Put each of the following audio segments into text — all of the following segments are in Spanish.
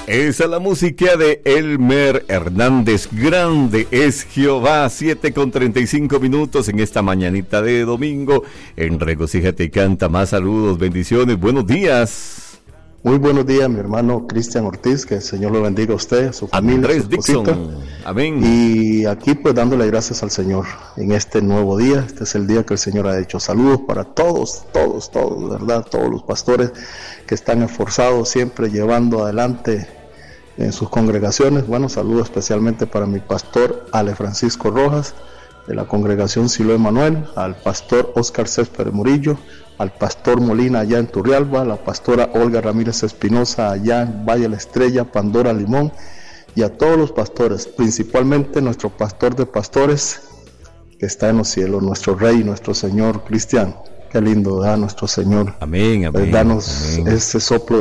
Esa es la música de Elmer Hernández. Grande es Jehová. 7:35 en esta mañanita de domingo. En Regocíjate y Canta. Más saludos, bendiciones, buenos días. Muy buenos días, mi hermano Cristian Ortiz, que el Señor lo bendiga a usted, a su familia, Andrés a su esposita. Dixon, amén. Y aquí pues dándole gracias al Señor en este nuevo día. Este es el día que el Señor ha hecho. Saludos para todos, ¿verdad? Todos los pastores que están esforzados siempre llevando adelante en sus congregaciones. Bueno, saludo especialmente para mi pastor Ale Francisco Rojas, de la congregación Silo Emanuel, al pastor Oscar Céspedes Murillo, al pastor Molina allá en Turrialba, a la pastora Olga Ramírez Espinosa allá en Valle de la Estrella, Pandora Limón, y a todos los pastores, principalmente nuestro pastor de pastores que está en los cielos, nuestro Rey, nuestro Señor Cristian. Qué lindo, ¿verdad? Nuestro Señor. Amén, amén. Danos amén. ese soplo.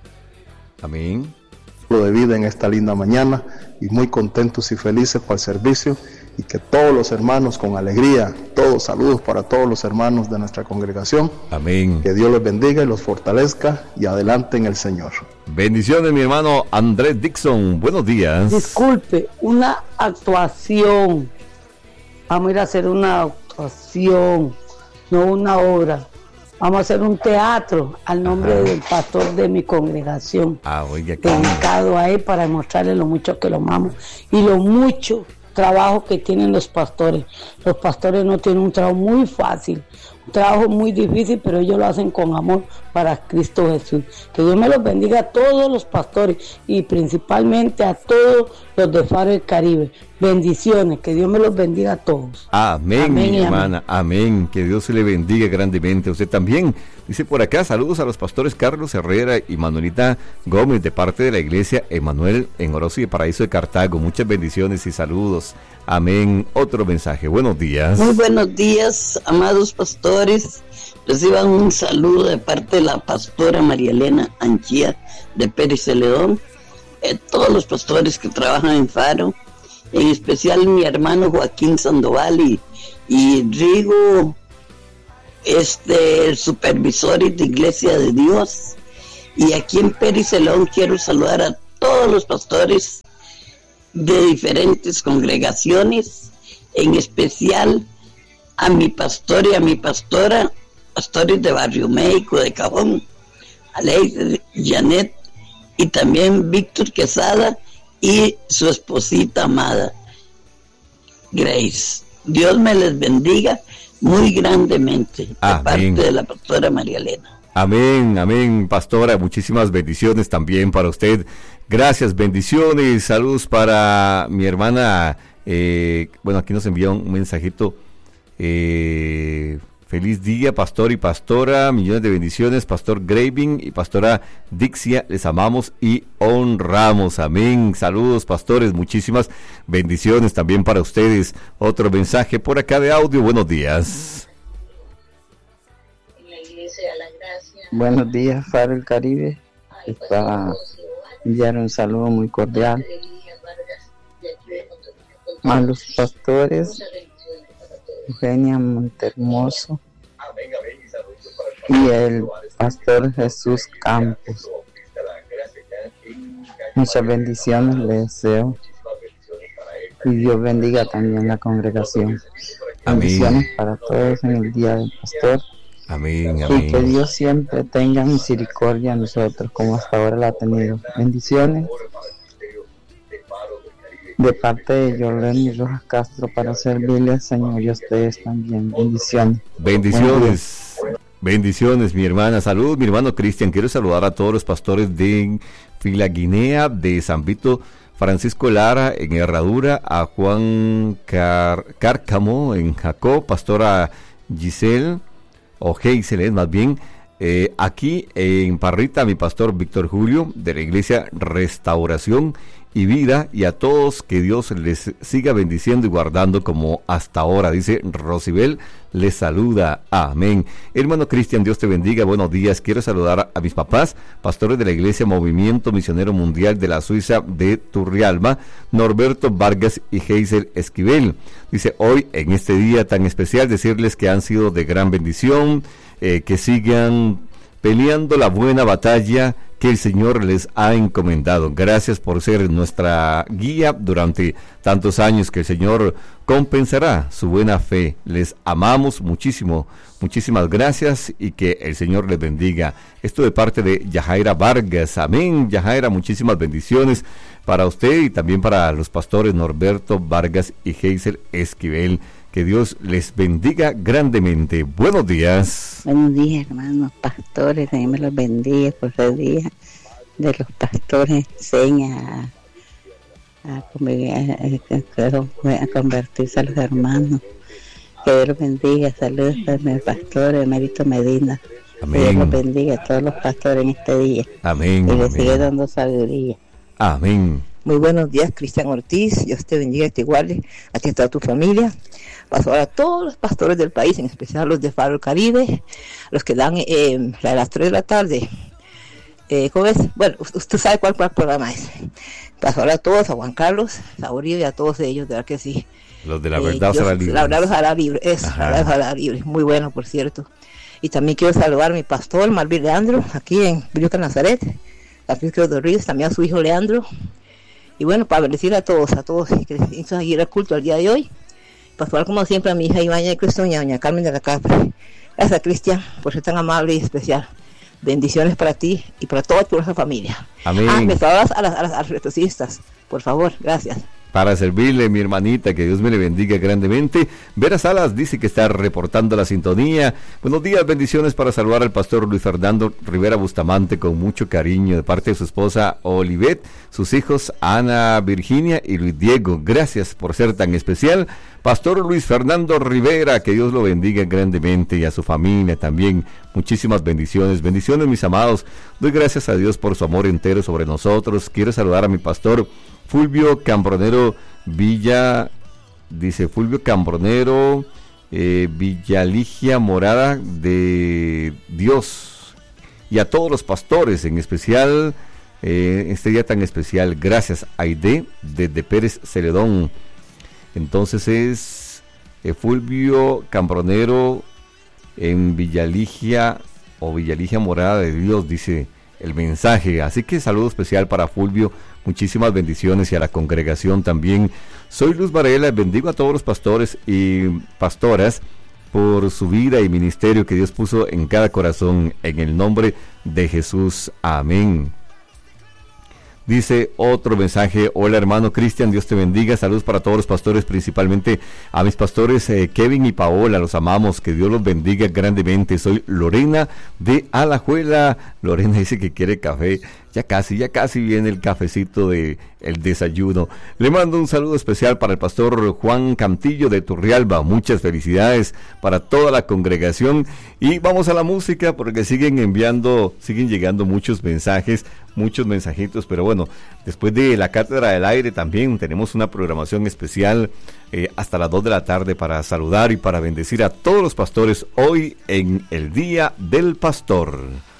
Amén. De vida en esta linda mañana, y muy contentos y felices para el servicio, y que todos los hermanos con alegría, todos saludos para todos los hermanos de nuestra congregación. Amén. Que Dios los bendiga y los fortalezca, y adelante en el Señor. Bendiciones, mi hermano Andrés Dixon. Buenos días. Disculpe, una actuación. Vamos a ir a hacer una actuación, no una obra. Vamos a hacer un teatro al nombre del pastor de mi congregación. Oiga, qué dedicado a él para demostrarle lo mucho que lo amamos y lo mucho trabajo que tienen los pastores. Los pastores no tienen un trabajo muy fácil, un trabajo muy difícil, pero ellos lo hacen con amor para Cristo Jesús. Que Dios me los bendiga a todos los pastores y principalmente a todos los de Faro del Caribe. Bendiciones, que Dios me los bendiga a todos. Amén, amén, mi hermana, amén. amén. Que Dios se le bendiga grandemente a usted también. Dice por acá, saludos a los pastores Carlos Herrera y Manuelita Gómez de parte de la iglesia Emanuel en Orosi de Paraíso de Cartago. Muchas bendiciones y saludos. Amén. Otro mensaje. Buenos días. Muy buenos días, amados pastores. Reciban un saludo de parte de la pastora María Elena Anchía de Pérez Celedón. Todos los pastores que trabajan en Faro, en especial mi hermano Joaquín Sandoval y Rigo, el supervisor de Iglesia de Dios. Y aquí en Pérez Celedón quiero saludar a todos los pastores de diferentes congregaciones, en especial a mi pastor y a mi pastora, pastores de Barrio México, de Cajón, a Ley Janet y también Víctor Quesada y su esposita amada Grace. Dios me les bendiga muy grandemente de parte de la pastora María Elena. Amén, amén, pastora, muchísimas bendiciones también para usted. Gracias, bendiciones, saludos para mi hermana, bueno, aquí nos envía un mensajito, feliz día, pastor y pastora, millones de bendiciones, pastor Graving y pastora Dixia, les amamos y honramos, amén. Saludos, pastores, muchísimas bendiciones también para ustedes. Otro mensaje por acá de audio, buenos días. Buenos días, Faro del Caribe. Es para enviar un saludo muy cordial a los pastores Eugenia Montermoso y el pastor Jesús Campos. Muchas bendiciones les deseo y Dios bendiga también la congregación. Bendiciones para todos en el día del pastor. Amén, amén. Y que Dios siempre tenga misericordia a nosotros como hasta ahora la ha tenido. Bendiciones de parte de Yoleni Rojas Castro para servirle al Señor y a ustedes también. Bendiciones. Bendiciones. Bendiciones, mi hermana. Saludos, mi hermano Cristian. Quiero saludar a todos los pastores de Filaguinea, de San Vito, Francisco Lara en Herradura, a Juan Cárcamo en Jacob, pastora Giselle, o Geisel, más bien, aquí en Parrita, mi pastor Víctor Julio, de la iglesia Restauración y Vida, y a todos que Dios les siga bendiciendo y guardando como hasta ahora, dice Rosibel, les saluda, amén. Hermano Cristian, Dios te bendiga, buenos días. Quiero saludar a mis papás, pastores de la iglesia Movimiento Misionero Mundial de la Suiza de Turrialba, Norberto Vargas y Geisel Esquivel. Dice, hoy en este día tan especial, decirles que han sido de gran bendición, que sigan peleando la buena batalla, que el Señor les ha encomendado. Gracias por ser nuestra guía durante tantos años, que el Señor compensará su buena fe. Les amamos muchísimo, muchísimas gracias y que el Señor les bendiga. Esto de parte de Yajaira Vargas. Amén, Yajaira, muchísimas bendiciones para usted y también para los pastores Norberto Vargas y Geisel Esquivel. Que Dios les bendiga grandemente. Buenos días. Buenos días, hermanos pastores. También me los bendiga por el día de los pastores. Enseña a convertirse a los hermanos. Que Dios los bendiga. Saludos para mi pastor Emérito Medina. Amén. Que Dios los bendiga a todos los pastores en este día. Amén. Y les sigue dando sabiduría. Amén. Muy buenos días, Cristian Ortiz. Dios te bendiga y te guarde a ti y a toda tu familia. Paso a todos los pastores del país, en especial los de Faro Caribe, los que dan a las 3 de la tarde. ¿Cómo es? Bueno, usted sabe cuál programa es. Paso a todos, a Juan Carlos, a Uribe y a todos ellos, de verdad que sí. Los de la verdad será libre. La verdad será libre, eso, la verdad será libre. Muy bueno, por cierto. Y también quiero saludar a mi pastor, Marvin Leandro, aquí en Villuca, Nazaret, a Francisco de Ríos, también a su hijo Leandro. Y bueno, para bendecir a todos que hizo seguir el culto el día de hoy. Pastoral como siempre a mi hija Ibaña de Cristo y a doña Carmen de la Capri. Gracias, Cristian, por ser tan amable y especial. Bendiciones para ti y para toda tu familia. Amén. Me saludas a las retrocistas, por favor, gracias. Para servirle, mi hermanita, que Dios me le bendiga grandemente. Vera Salas dice que está reportando la sintonía. Buenos días, bendiciones para saludar al pastor Luis Fernando Rivera Bustamante con mucho cariño de parte de su esposa Olivet, sus hijos Ana Virginia y Luis Diego. Gracias por ser tan especial. Pastor Luis Fernando Rivera, que Dios lo bendiga grandemente y a su familia también. Muchísimas bendiciones. Bendiciones, mis amados. Doy gracias a Dios por su amor entero sobre nosotros. Quiero saludar a mi pastor Fulvio Cambronero Fulvio Cambronero Villaligia Morada de Dios, y a todos los pastores, en especial este día tan especial. Gracias, Aide desde Pérez Celedón. Entonces es Fulvio Cambronero en Villaligia Morada de Dios, dice el mensaje. Así que saludo especial para Fulvio. Muchísimas bendiciones y a la congregación también. Soy Luz Varela, bendigo a todos los pastores y pastoras por su vida y ministerio que Dios puso en cada corazón, en el nombre de Jesús. Amén. Dice otro mensaje: hola hermano Cristian, Dios te bendiga, saludos para todos los pastores, principalmente a mis pastores Kevin y Paola, los amamos, que Dios los bendiga grandemente. Soy Lorena de Alajuela. Lorena dice que quiere café. Ya casi viene el cafecito de el desayuno. Le mando un saludo especial para el pastor Juan Cantillo de Turrialba. Muchas felicidades para toda la congregación. Y vamos a la música porque siguen llegando muchos mensajes, muchos mensajitos. Pero bueno, después de la Cátedra del Aire también tenemos una programación especial hasta las 2 de la tarde para saludar y para bendecir a todos los pastores hoy en el Día del Pastor.